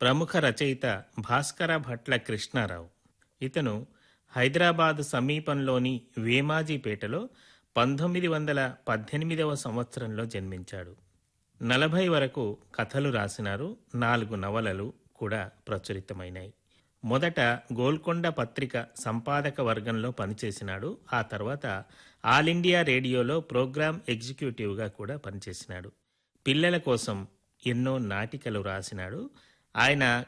ప్రముఖ రచయిత భాస్కర భట్ల కృష్ణారావు. ఇతను హైదరాబాద్ సమీపంలోని వేమాజీపేటలో 1918వ సంవత్సరంలో జన్మించాడు. 40 వరకు కథలు రాసినారు. 4 నవలలు కూడా ప్రచురితమైనాయి. మొదట గోల్కొండ పత్రిక సంపాదక వర్గంలో పనిచేసినాడు. ఆ తర్వాత ఆల్ ఇండియా రేడియోలో ప్రోగ్రామ్ ఎగ్జిక్యూటివ్గా కూడా పనిచేసినాడు. పిల్లల కోసం ఎన్నో నాటికలు రాసినాడు. ఆయన